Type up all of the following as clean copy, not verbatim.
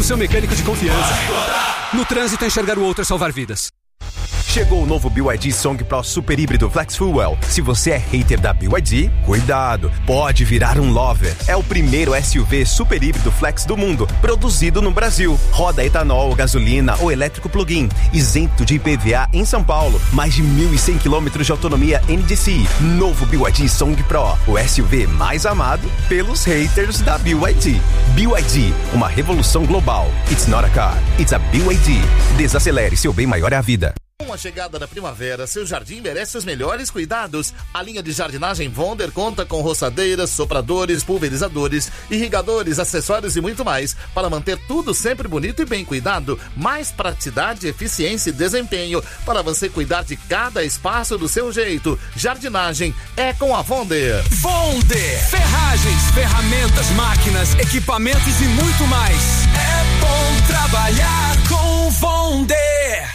seu mecânico de confiança. No trânsito, enxergar o outro é salvar vidas. Chegou o novo BYD Song Pro Super Híbrido Flex Fuel. Se você é hater da BYD, cuidado, pode virar um lover. É o primeiro SUV super híbrido flex do mundo, produzido no Brasil. Roda etanol, gasolina ou elétrico plug-in, isento de IPVA em São Paulo. Mais de 1.100 km de autonomia NDCi. Novo BYD Song Pro, o SUV mais amado pelos haters da BYD. BYD, uma revolução global. It's not a car, it's a BYD. Desacelere, seu bem maior é a vida. Com a chegada da primavera, seu jardim merece os melhores cuidados. A linha de jardinagem Vonder conta com roçadeiras, sopradores, pulverizadores, irrigadores, acessórios e muito mais para manter tudo sempre bonito e bem cuidado. Mais praticidade, eficiência e desempenho para você cuidar de cada espaço do seu jeito. Jardinagem é com a Vonder. Vonder! Ferragens, ferramentas, máquinas, equipamentos e muito mais. É bom trabalhar com Vonder.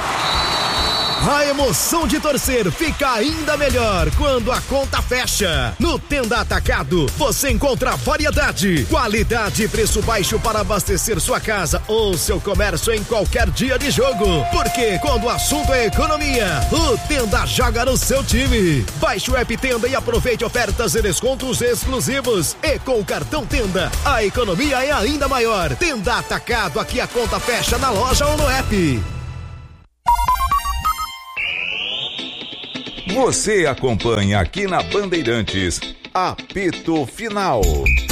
A emoção de torcer fica ainda melhor quando a conta fecha. No Tenda Atacado, você encontra variedade, qualidade e preço baixo para abastecer sua casa ou seu comércio em qualquer dia de jogo. Porque quando o assunto é economia, o Tenda joga no seu time. Baixe o app Tenda e aproveite ofertas e descontos exclusivos. E com o cartão Tenda, a economia é ainda maior. Tenda Atacado, aqui a conta fecha na loja ou no app. Você acompanha aqui na Bandeirantes, Apito Final.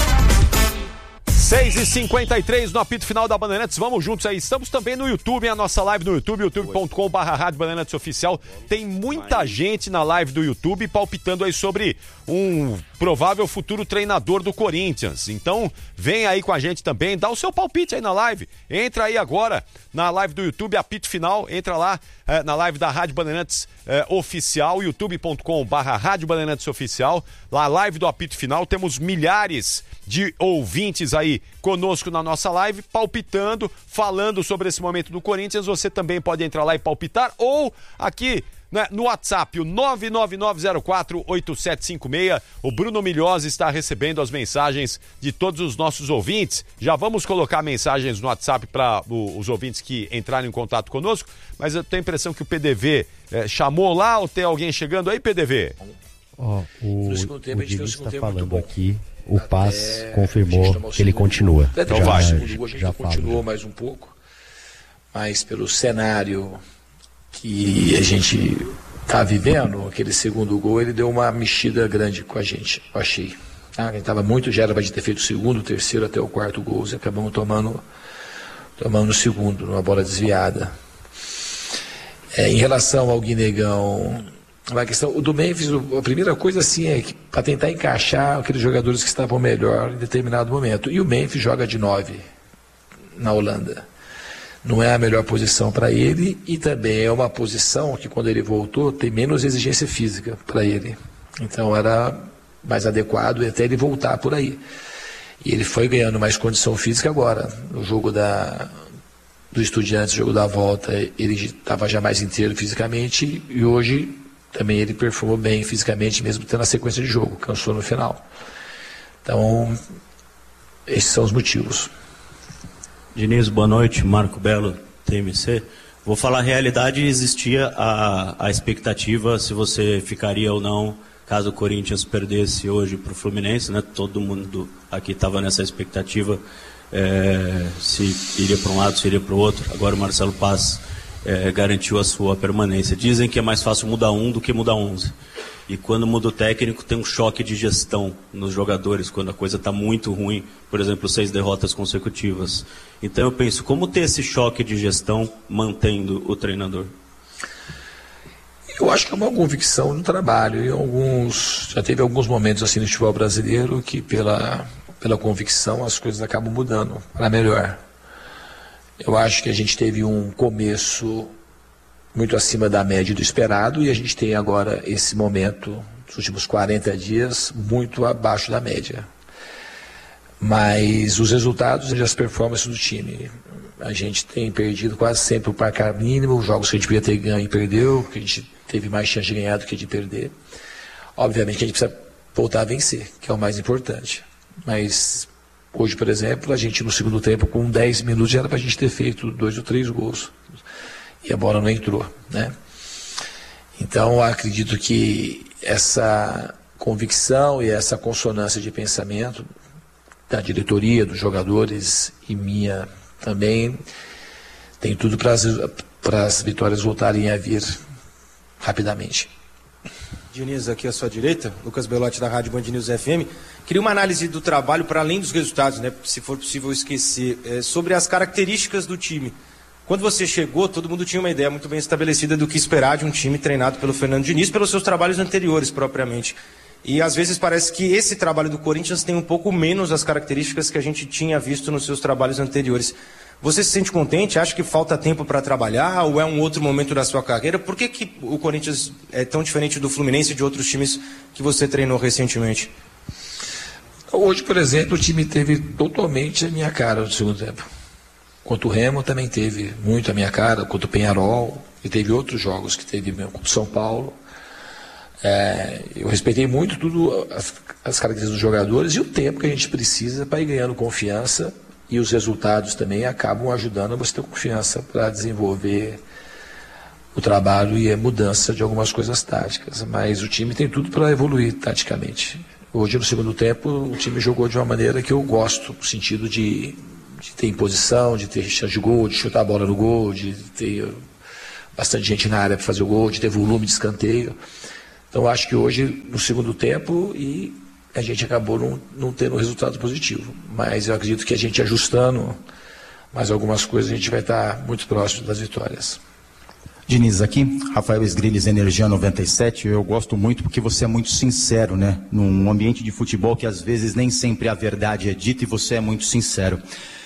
6h53 no apito final da Bandeirantes, vamos juntos aí, estamos também no YouTube, a nossa live no YouTube, youtube.com/Rádio Bandeirantes Oficial, tem muita gente na live do YouTube palpitando aí sobre um provável futuro treinador do Corinthians, então vem aí com a gente também, dá o seu palpite aí na live, entra aí agora na live do YouTube, apito final, entra lá na live da Rádio Bandeirantes Oficial, youtube.com/Rádio Bandeirantes Oficial, lá live do apito final, temos milhares de ouvintes aí conosco na nossa live, palpitando, falando sobre esse momento do Corinthians. Você também pode entrar lá e palpitar, ou aqui, né, no WhatsApp, o 999048756. O Bruno Milhosa está recebendo as mensagens de todos os nossos ouvintes. Já vamos colocar mensagens no WhatsApp para os ouvintes que entrarem em contato conosco, mas eu tenho a impressão que o PDV chamou lá, ou tem alguém chegando aí, PDV? O Dini está falando aqui. O Paz confirmou que ele continua. Então vai. O gol a gente continuou mais um pouco, mas pelo cenário que a gente está vivendo, aquele segundo gol, ele deu uma mexida grande com a gente, eu achei. A gente estava muito, já era para ter feito o segundo, o terceiro até o quarto gol, e acabamos tomando o segundo, numa bola desviada. Em relação ao Guinegão, a questão, o do Memphis, a primeira coisa assim é para tentar encaixar aqueles jogadores que estavam melhor em determinado momento. E o Memphis joga de 9 na Holanda. Não é a melhor posição para ele e também é uma posição que quando ele voltou tem menos exigência física para ele. Então era mais adequado até ele voltar por aí. E ele foi ganhando mais condição física agora. No jogo do Estudiantes, jogo da volta, ele estava já mais inteiro fisicamente e hoje também ele perfumou bem fisicamente, mesmo tendo a sequência de jogo, cansou no final. Então, esses são os motivos. Diniz, boa noite, Marco Belo, TMC. Vou falar a realidade, existia a expectativa se você ficaria ou não, caso o Corinthians perdesse hoje para o Fluminense, né? Todo mundo aqui estava nessa expectativa, se iria para um lado, se iria para o outro. Agora o Marcelo Paz garantiu a sua permanência. Dizem que é mais fácil mudar um do que mudar 11. E quando muda o técnico, tem um choque de gestão nos jogadores, quando a coisa está muito ruim, por exemplo, 6 derrotas consecutivas. Então eu penso, como ter esse choque de gestão mantendo o treinador? Eu acho que é uma convicção no trabalho. Já teve alguns momentos assim no futebol brasileiro que pela convicção as coisas acabam mudando para melhor. Eu acho que a gente teve um começo muito acima da média do esperado e a gente tem agora esse momento, nos últimos 40 dias, muito abaixo da média. Mas os resultados e as performances do time, a gente tem perdido quase sempre o placar mínimo, os jogos que a gente podia ter ganho e perdeu, que a gente teve mais chance de ganhar do que de perder. Obviamente que a gente precisa voltar a vencer, que é o mais importante. Mas Hoje, por exemplo, a gente no segundo tempo, com 10 minutos, já era para a gente ter feito 2 ou 3 gols. E a bola não entrou, né? Então, acredito que essa convicção e essa consonância de pensamento da diretoria, dos jogadores e minha também, tem tudo para as vitórias voltarem a vir rapidamente. Diniz, aqui à sua direita, Lucas Belotti da Rádio Band News FM. Queria uma análise do trabalho para além dos resultados, né? Se for possível esquecer, sobre as características do time. Quando você chegou, todo mundo tinha uma ideia muito bem estabelecida do que esperar de um time treinado pelo Fernando Diniz, pelos seus trabalhos anteriores propriamente. E às vezes parece que esse trabalho do Corinthians tem um pouco menos as características que a gente tinha visto nos seus trabalhos anteriores. Você se sente contente? Acha que falta tempo para trabalhar ou é um outro momento da sua carreira? Por que o Corinthians é tão diferente do Fluminense e de outros times que você treinou recentemente? Hoje, por exemplo, o time teve totalmente a minha cara no segundo tempo. Quanto o Remo também teve muito a minha cara, quanto o Penharol, e teve outros jogos que teve mesmo, como o São Paulo. Eu respeitei muito tudo, as características dos jogadores e o tempo que a gente precisa para ir ganhando confiança. E os resultados também acabam ajudando a você ter confiança para desenvolver o trabalho e a mudança de algumas coisas táticas. Mas o time tem tudo para evoluir taticamente. Hoje, no segundo tempo, o time jogou de uma maneira que eu gosto, no sentido de ter imposição, de ter chance de gol, de chutar a bola no gol, de ter bastante gente na área para fazer o gol, de ter volume de escanteio. Então, acho que hoje, no segundo tempo, a gente acabou não tendo um resultado positivo. Mas eu acredito que a gente ajustando mais algumas coisas, a gente vai estar muito próximo das vitórias. Diniz, aqui, Rafael Esgrilles, Energia 97, eu gosto muito porque você é muito sincero, né? Num ambiente de futebol que às vezes nem sempre a verdade é dita e você é muito sincero.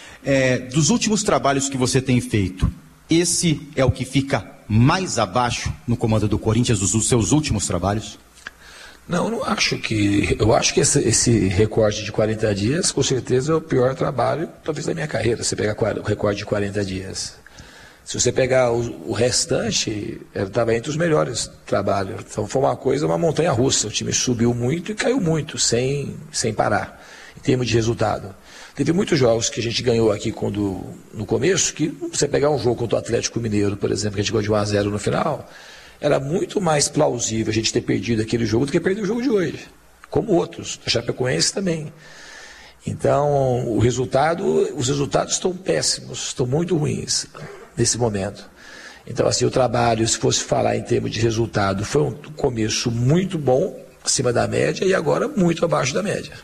Dos últimos trabalhos que você tem feito, esse é o que fica mais abaixo no comando do Corinthians, dos seus últimos trabalhos? Não, não acho que... Eu acho que esse recorde de 40 dias, com certeza, é o pior trabalho, talvez, da minha carreira, você pegar o recorde de 40 dias. Se você pegar o restante, estava entre os melhores trabalhos. Então, foi uma montanha-russa. O time subiu muito e caiu muito, sem parar, em termos de resultado. Teve muitos jogos que a gente ganhou aqui no começo, que você pegar um jogo contra o Atlético Mineiro, por exemplo, que a gente ganhou de 1-0 no final... Era muito mais plausível a gente ter perdido aquele jogo do que perder o jogo de hoje. Como outros, a Chapecoense também. Então, os resultados estão péssimos, estão muito ruins nesse momento. Então, assim, o trabalho, se fosse falar em termos de resultado, foi um começo muito bom, acima da média, e agora muito abaixo da média.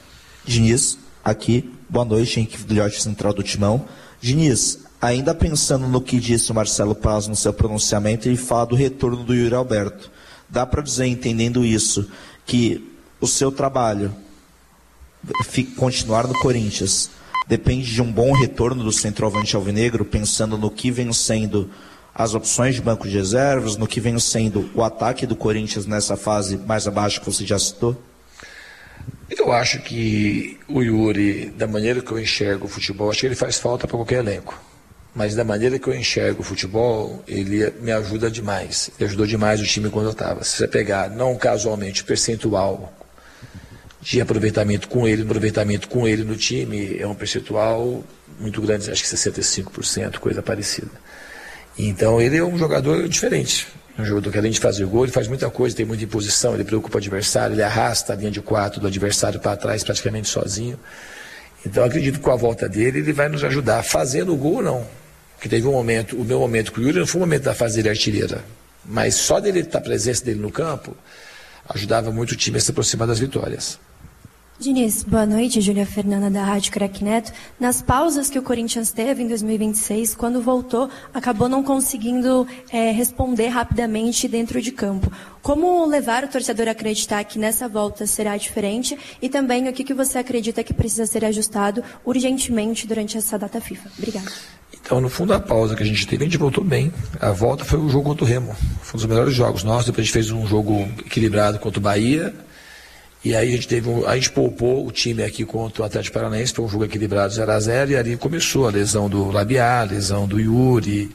Diniz, aqui, boa noite, Henrique Filhote, Central do Timão. Diniz, ainda pensando no que disse o Marcelo Paz no seu pronunciamento, ele fala do retorno do Yuri Alberto. Dá para dizer, entendendo isso, que o seu trabalho, continuar no Corinthians, depende de um bom retorno do centroavante alvinegro, pensando no que vem sendo as opções de banco de reservas, no que vem sendo o ataque do Corinthians nessa fase mais abaixo que você já citou? Eu acho que o Yuri, da maneira que eu enxergo o futebol, acho que ele faz falta para qualquer elenco. Mas da maneira que eu enxergo o futebol, ele me ajuda demais. Ele ajudou demais o time quando eu estava. Se você pegar, não casualmente, o percentual de aproveitamento com ele no time, é um percentual muito grande, acho que 65%, coisa parecida. Então ele é um jogador diferente. Um jogador que além de fazer gol, ele faz muita coisa, tem muita imposição, ele preocupa o adversário, ele arrasta a linha de 4 do adversário para trás praticamente sozinho. Então acredito que com a volta dele, ele vai nos ajudar. Fazendo o gol, não. Porque teve o meu momento com o Yuri não foi o momento da fase dele artilheira. Mas só dele estar a presença dele no campo, ajudava muito o time a se aproximar das vitórias. Diniz, boa noite, Júlia Fernanda da Rádio Crack Neto. Nas pausas que o Corinthians teve em 2026, quando voltou, acabou não conseguindo responder rapidamente dentro de campo. Como levar o torcedor a acreditar que nessa volta será diferente? E também o que você acredita que precisa ser ajustado urgentemente durante essa data FIFA? Obrigada. Então, no fundo, a pausa que a gente teve, a gente voltou bem. A volta foi o jogo contra o Remo. Foi um dos melhores jogos nossos. Depois a gente fez um jogo equilibrado contra o Bahia. E aí a gente poupou o time aqui contra o Atlético Paranaense, foi um jogo equilibrado 0-0, e ali começou a lesão do Labiá, a lesão do Yuri,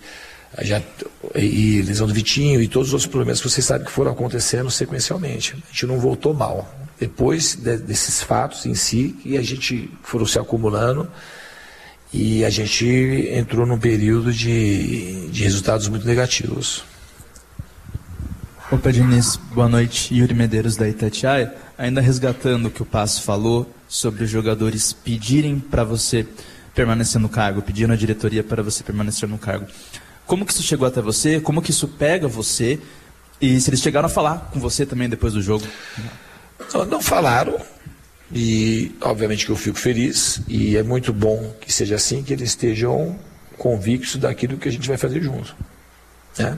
e lesão do Vitinho, e todos os outros problemas que vocês sabem que foram acontecendo sequencialmente. A gente não voltou mal. depois desses fatos em si, que a gente foram se acumulando e a gente entrou num período de resultados muito negativos. Opa, Diniz, boa noite. Yuri Medeiros, da Itatiaia. Ainda resgatando o que o Passo falou sobre os jogadores pedirem para você permanecer no cargo, pedindo à diretoria para você permanecer no cargo. Como que isso chegou até você? Como que isso pega você? E se eles chegaram a falar com você também depois do jogo? Não falaram. E obviamente que eu fico feliz. E é muito bom que seja assim, que eles estejam convictos daquilo que a gente vai fazer junto. Né?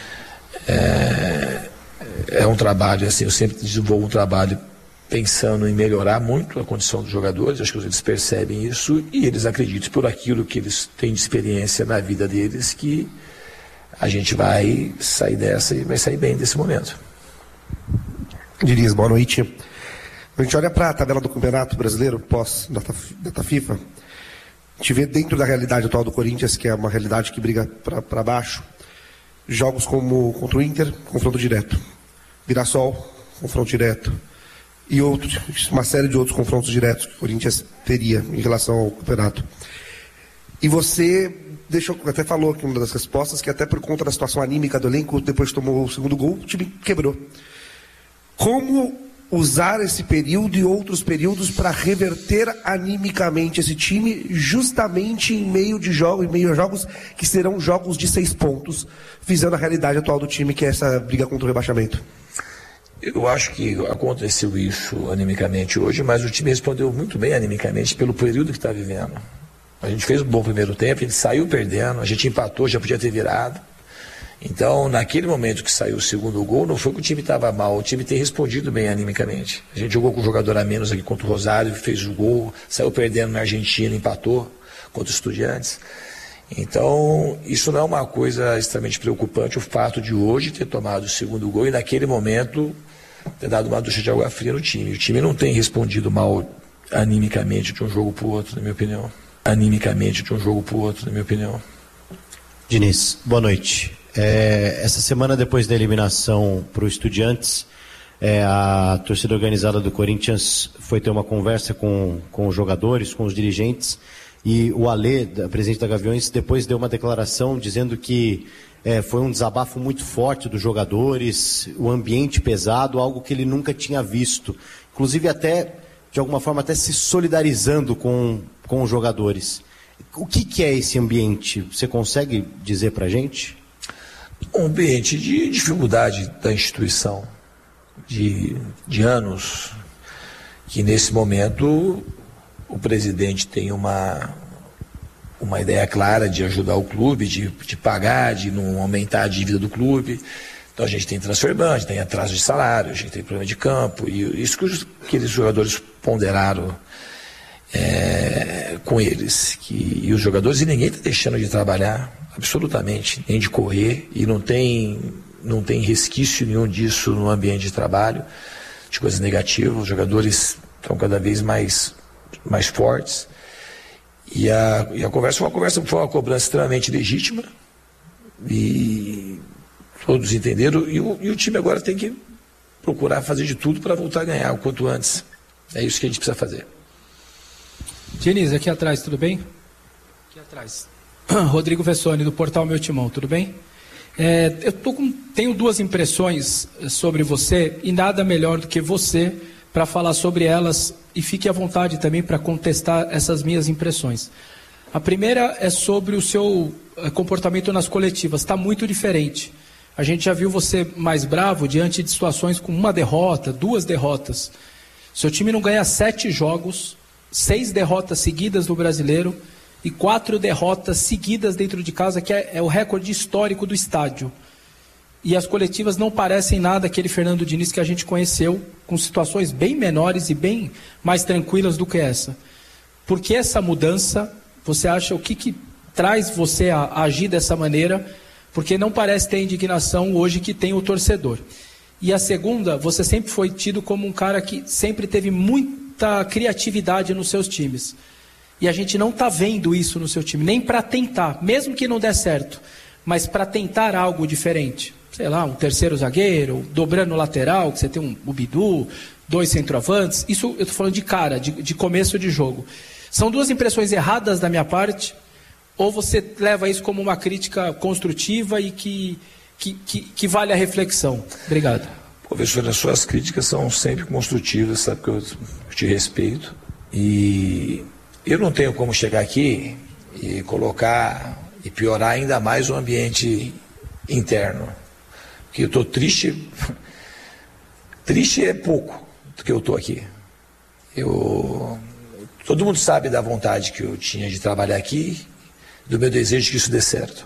É um trabalho, assim, eu sempre desenvolvo um trabalho pensando em melhorar muito a condição dos jogadores. Acho que eles percebem isso e eles acreditam por aquilo que eles têm de experiência na vida deles, que a gente vai sair dessa e vai sair bem desse momento. Diniz, boa noite. A gente olha para a tabela do Campeonato Brasileiro pós-data FIFA, a gente vê dentro da realidade atual do Corinthians, que é uma realidade que briga para baixo, jogos como contra o Inter, confronto direto. Mirassol, confronto direto. E uma série de outros confrontos diretos que o Corinthians teria em relação ao campeonato. E você até falou que uma das respostas, que até por conta da situação anímica do elenco, depois que tomou o segundo gol, o time quebrou. Como usar esse período e outros períodos para reverter animicamente esse time, justamente em meio a jogos que serão jogos de 6 pontos, visando a realidade atual do time, que é essa briga contra o rebaixamento? Eu acho que aconteceu isso animicamente hoje, mas o time respondeu muito bem animicamente pelo período que está vivendo. A gente fez um bom primeiro tempo, a gente saiu perdendo, a gente empatou, já podia ter virado. Então, naquele momento que saiu o segundo gol, não foi que o time estava mal, o time tem respondido bem animicamente. A gente jogou com um jogador a menos aqui contra o Rosário, fez o gol, saiu perdendo na Argentina, empatou contra os Estudiantes. Então, isso não é uma coisa extremamente preocupante, o fato de hoje ter tomado o segundo gol e naquele momento ter dado uma ducha de água fria no time. O time não tem respondido mal animicamente de um jogo para o outro, na minha opinião. Diniz, boa noite. Essa semana, depois da eliminação para o Estudiantes, a torcida organizada do Corinthians foi ter uma conversa com os jogadores, com os dirigentes, e o Alê, presidente da Gaviões, depois deu uma declaração dizendo que foi um desabafo muito forte dos jogadores, o ambiente pesado, algo que ele nunca tinha visto, inclusive até, de alguma forma, até se solidarizando com os jogadores. O que é esse ambiente? Você consegue dizer pra gente? Um ambiente de dificuldade da instituição, de anos, que nesse momento o presidente tem uma ideia clara de ajudar o clube, de pagar, de não aumentar a dívida do clube. Então a gente tem transfer ban, a gente tem atraso de salário, a gente tem problema de campo, e isso que aqueles jogadores ponderaram com eles, e os jogadores, e ninguém está deixando de trabalhar, absolutamente, nem de correr, e não tem resquício nenhum disso no ambiente de trabalho, de coisas negativas. Os jogadores estão cada vez mais fortes, e a conversa foi uma cobrança extremamente legítima, e todos entenderam, e o time agora tem que procurar fazer de tudo para voltar a ganhar o quanto antes. É isso que a gente precisa fazer. Diniz, aqui atrás, tudo bem? Aqui atrás. Rodrigo Vessoni, do Portal Meu Timão, tudo bem? Tenho 2 impressões sobre você, e nada melhor do que você para falar sobre elas, e fique à vontade também para contestar essas minhas impressões. A primeira é sobre o seu comportamento nas coletivas, está muito diferente. A gente já viu você mais bravo diante de situações com 1 derrota, 2 derrotas. Seu time não ganha 7 jogos, 6 derrotas seguidas no Brasileiro e 4 derrotas seguidas dentro de casa, que é o recorde histórico do estádio. E as coletivas não parecem nada aquele Fernando Diniz que a gente conheceu, com situações bem menores e bem mais tranquilas do que essa. Por que essa mudança? Você acha, o que traz você a agir dessa maneira? Porque não parece ter a indignação hoje que tem o torcedor. E a segunda, você sempre foi tido como um cara que sempre teve muita criatividade nos seus times. E a gente não está vendo isso no seu time, nem para tentar, mesmo que não der certo, mas para tentar algo diferente. Sei lá, um terceiro zagueiro, dobrando o lateral, que você tem o Bidu, 2 centroavantes, isso eu estou falando de cara, de começo de jogo. São 2 impressões erradas da minha parte, ou você leva isso como uma crítica construtiva e que vale a reflexão? Obrigado. Professor, as suas críticas são sempre construtivas, sabe que eu te respeito. E eu não tenho como chegar aqui e colocar e piorar ainda mais o ambiente interno. Porque eu estou triste. Triste é pouco do que eu estou aqui. Todo mundo sabe da vontade que eu tinha de trabalhar aqui, do meu desejo de que isso dê certo.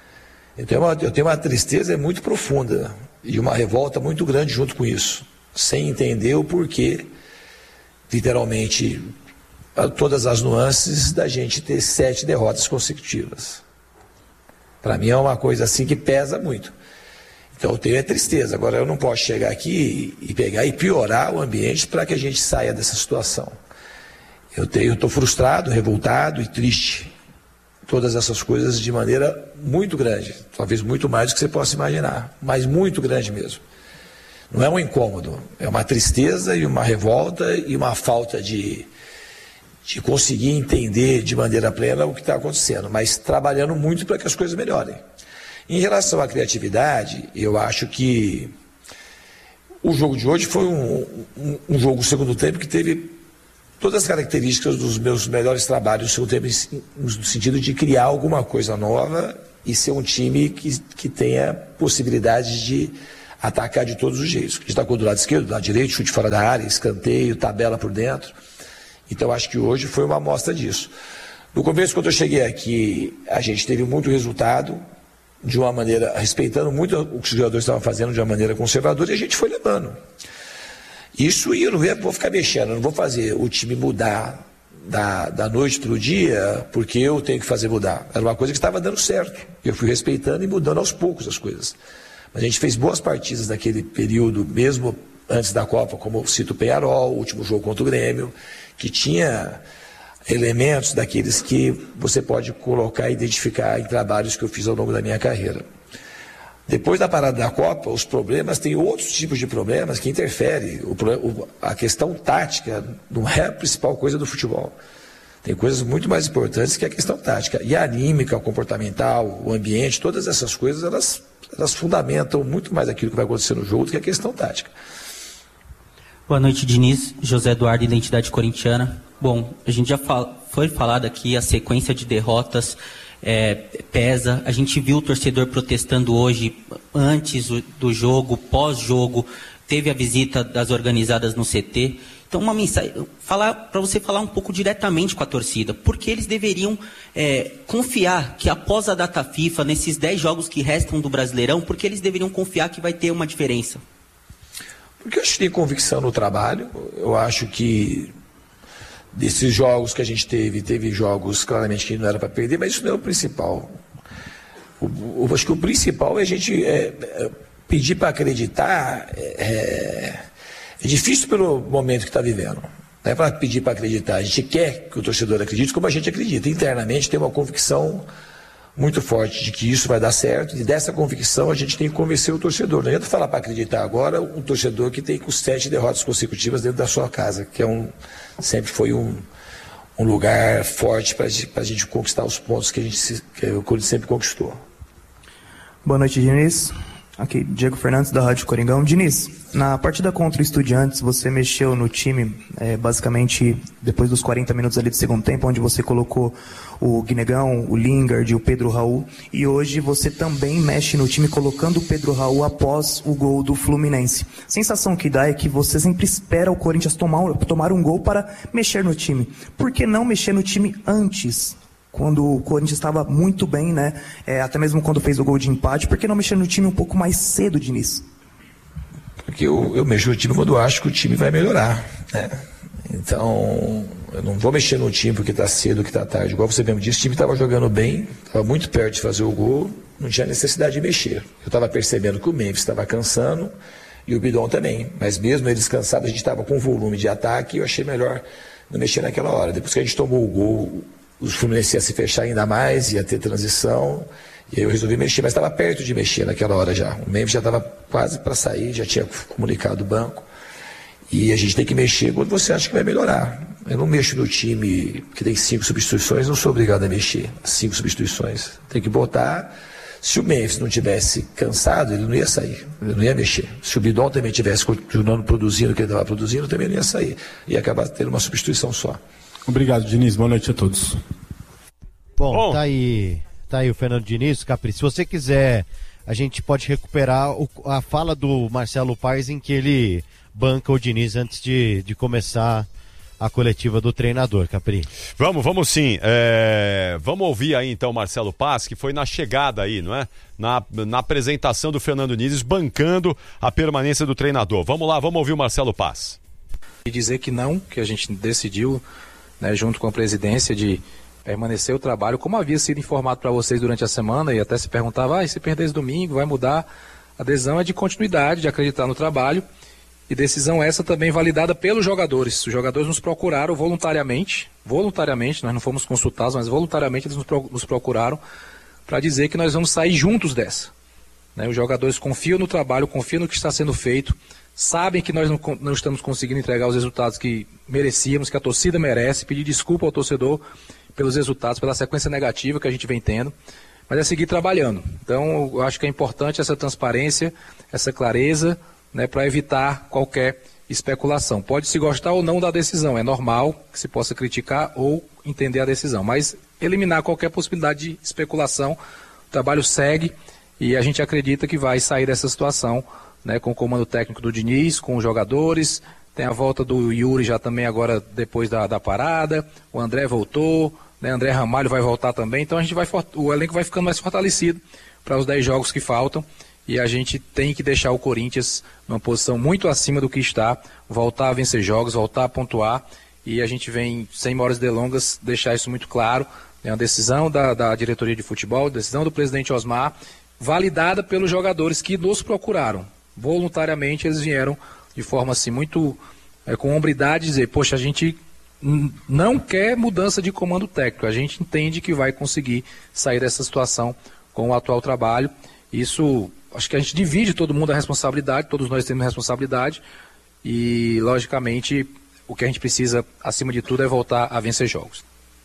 Eu tenho uma tristeza muito profunda e uma revolta muito grande junto com isso, sem entender o porquê, literalmente, todas as nuances da gente ter 7 derrotas consecutivas. Para mim é uma coisa assim que pesa muito. Então eu tenho tristeza. Agora eu não posso chegar aqui e pegar e piorar o ambiente para que a gente saia dessa situação. Eu estou frustrado, revoltado e triste. Todas essas coisas de maneira muito grande, talvez muito mais do que você possa imaginar, mas muito grande mesmo. Não é um incômodo, é uma tristeza e uma revolta e uma falta de conseguir entender de maneira plena o que está acontecendo, mas trabalhando muito para que as coisas melhorem. Em relação à criatividade, eu acho que o jogo de hoje foi um jogo segundo tempo que teve todas as características dos meus melhores trabalhos no segundo tempo, no sentido de criar alguma coisa nova e ser um time que tenha possibilidade de atacar de todos os jeitos. A gente atacou do lado esquerdo, do lado direito, chute fora da área, escanteio, tabela por dentro. Então acho que hoje foi uma amostra disso. No começo, quando eu cheguei aqui, a gente teve muito resultado, de uma maneira, respeitando muito o que os jogadores estavam fazendo de uma maneira conservadora, e a gente foi levando. Isso e eu não vou ficar mexendo, eu não vou fazer o time mudar da noite para o dia, porque eu tenho que fazer mudar. Era uma coisa que estava dando certo. Eu fui respeitando e mudando aos poucos as coisas. Mas a gente fez boas partidas naquele período, mesmo antes da Copa, como eu cito o Peñarol, o último jogo contra o Grêmio, que tinha elementos daqueles que você pode colocar e identificar em trabalhos que eu fiz ao longo da minha carreira. Depois da parada da Copa, os problemas, tem outros tipos de problemas que interferem. A questão tática não é a principal coisa do futebol. Tem coisas muito mais importantes que a questão tática. E a anímica, o comportamental, o ambiente, todas essas coisas, elas fundamentam muito mais aquilo que vai acontecer no jogo do que a questão tática. Boa noite, Diniz. José Eduardo, Identidade Corintiana. Bom, a gente já foi falado aqui, a sequência de derrotas pesa. A gente viu o torcedor protestando hoje, antes do jogo, pós-jogo. Teve a visita das organizadas no CT. Então, uma mensagem, para você falar um pouco diretamente com a torcida. Por que eles deveriam confiar que após a data FIFA, nesses 10 jogos que restam do Brasileirão, por que eles deveriam confiar que vai ter uma diferença? Porque eu acho que tem convicção no trabalho. Eu acho que desses jogos que a gente teve jogos claramente que não era para perder, mas isso não é o principal. Eu acho que o principal é a gente pedir para acreditar. É difícil pelo momento que está vivendo. Não é para pedir para acreditar. A gente quer que o torcedor acredite como a gente acredita. Internamente tem uma convicção muito forte de que isso vai dar certo, e dessa convicção a gente tem que convencer o torcedor. Não adianta falar para acreditar agora um torcedor que tem com 7 derrotas consecutivas dentro da sua casa, que sempre foi um lugar forte para a gente conquistar os pontos que o Corinthians sempre conquistou. Boa noite, Diniz. Aqui, Diego Fernandes, da Rádio Coringão. Diniz, na partida contra o Estudiantes, você mexeu no time, basicamente, depois dos 40 minutos ali do segundo tempo, onde você colocou o Guinegão, o Lingard, o Pedro Raul, e hoje você também mexe no time colocando o Pedro Raul após o gol do Fluminense. A sensação que dá é que você sempre espera o Corinthians tomar um gol para mexer no time. Por que não mexer no time antes? Quando o Corinthians estava muito bem, né? Até mesmo quando fez o gol de empate, por que não mexer no time um pouco mais cedo, Diniz? Porque eu mexo no time quando eu acho que o time vai melhorar, né? Então, eu não vou mexer no time porque está cedo, que está tarde. Igual você mesmo disse, o time estava jogando bem, estava muito perto de fazer o gol, não tinha necessidade de mexer. Eu estava percebendo que o Memphis estava cansando e o Bidon também. Mas mesmo eles cansados, a gente estava com volume de ataque e eu achei melhor não mexer naquela hora. Depois que a gente tomou o gol, os Fluminense ia se fechar ainda mais, ia ter transição, e aí eu resolvi mexer, mas estava perto de mexer naquela hora já. O Memphis já estava quase para sair, já tinha comunicado o banco, E a gente tem que mexer quando você acha que vai melhorar. Eu não mexo no time que tem 5 substituições, não sou obrigado a mexer. 5 substituições. Tem que botar. Se o Memphis não tivesse cansado, ele não ia sair. Ele não ia mexer. Se o Bidon também tivesse continuando produzindo o que ele estava produzindo, também não ia sair. Ia acabar tendo uma substituição só. Obrigado, Diniz. Boa noite a todos. Bom, tá aí o Fernando Diniz, Capri. Se você quiser, a gente pode recuperar a fala do Marcelo Paes em que ele banca o Diniz antes de começar a coletiva do treinador, Capri. Vamos sim. Vamos ouvir aí então o Marcelo Paes, que foi na chegada aí, não é? Na apresentação do Fernando Diniz, bancando a permanência do treinador. Vamos lá, vamos ouvir o Marcelo Paes. E dizer que não, que a gente decidiu, né, junto com a presidência, de permanecer o trabalho, como havia sido informado para vocês durante a semana, e até se perguntava, se perder esse domingo, vai mudar? A decisão é de continuidade, de acreditar no trabalho, e decisão essa também validada pelos jogadores. Os jogadores nos procuraram voluntariamente, nós não fomos consultados, mas voluntariamente eles nos procuraram para dizer que nós vamos sair juntos dessa. Né? Os jogadores confiam no trabalho, confiam no que está sendo feito, sabem que nós não estamos conseguindo entregar os resultados que merecíamos, que a torcida merece, pedir desculpa ao torcedor pelos resultados, pela sequência negativa que a gente vem tendo, mas é seguir trabalhando. Então, eu acho que é importante essa transparência, essa clareza, né, para evitar qualquer especulação. Pode se gostar ou não da decisão, é normal que se possa criticar ou entender a decisão, mas eliminar qualquer possibilidade de especulação, o trabalho segue e a gente acredita que vai sair dessa situação, né, com o comando técnico do Diniz, com os jogadores, tem a volta do Yuri já também agora depois da parada, o André voltou, né, André Ramalho vai voltar também, então o elenco vai ficando mais fortalecido para os 10 jogos que faltam e a gente tem que deixar o Corinthians numa posição muito acima do que está, voltar a vencer jogos, voltar a pontuar e a gente vem, sem maiores delongas, deixar isso muito claro, é uma decisão da diretoria de futebol, decisão do presidente Osmar, validada pelos jogadores que nos procuraram, voluntariamente eles vieram de forma assim muito com hombridade dizer, poxa, a gente não quer mudança de comando técnico, a gente entende que vai conseguir sair dessa situação com o atual trabalho. Isso, acho que a gente divide todo mundo a responsabilidade, todos nós temos responsabilidade e, logicamente, o que a gente precisa, acima de tudo, é voltar a vencer jogos.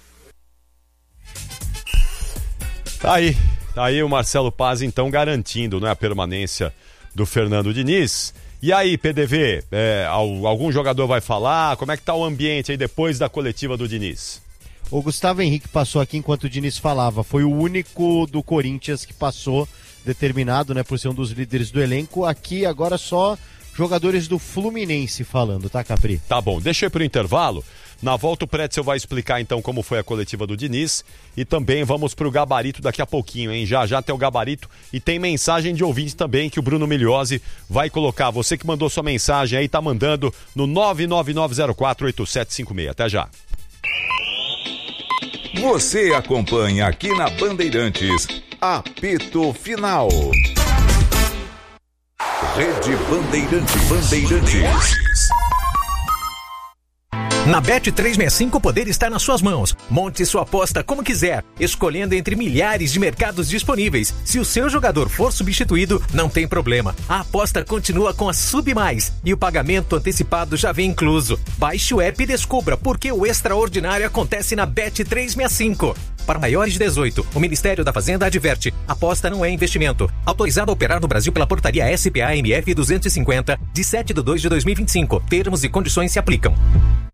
Tá aí o Marcelo Paes, então, garantindo, né, a permanência do Fernando Diniz. E aí, PDV, algum jogador vai falar? Como é que tá o ambiente aí depois da coletiva do Diniz? O Gustavo Henrique passou aqui enquanto o Diniz falava. Foi o único do Corinthians que passou, determinado, né, por ser um dos líderes do elenco. Aqui agora só jogadores do Fluminense falando, tá, Capri? Tá bom, deixa eu ir pro intervalo. Na volta o Pretzel vai explicar então como foi a coletiva do Diniz e também vamos pro gabarito daqui a pouquinho, hein? Já tem o gabarito e tem mensagem de ouvinte também que o Bruno Migliozzi vai colocar. Você que mandou sua mensagem aí, tá mandando no 999048756. Até já. Você acompanha aqui na Bandeirantes, apito final. Rede Bandeirantes. Na Bet365 o poder está nas suas mãos. Monte sua aposta como quiser, escolhendo entre milhares de mercados disponíveis. Se o seu jogador for substituído, não tem problema. A aposta continua com a Sub Mais e o pagamento antecipado já vem incluso. Baixe o app e descubra por que o extraordinário acontece na Bet365. Para maiores de 18, o Ministério da Fazenda adverte: aposta não é investimento. Autorizado a operar no Brasil pela portaria SPA-MF 250, de 7/2/2025. Termos e condições se aplicam.